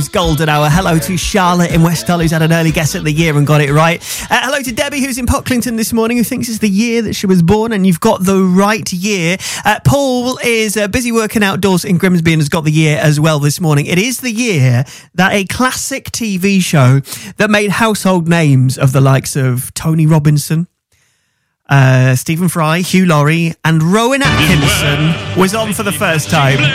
Golden Hour. Hello to Charlotte in West Hull, who's had an early guess at the year and got it right. Hello to Debbie, who's in Pocklington this morning, who thinks it's the year that she was born, and you've got the right year. Paul is busy working outdoors in Grimsby and has got the year as well this morning. It is the year that a classic TV show that made household names of the likes of Tony Robinson, Stephen Fry, Hugh Laurie and Rowan Atkinson was on for the first time.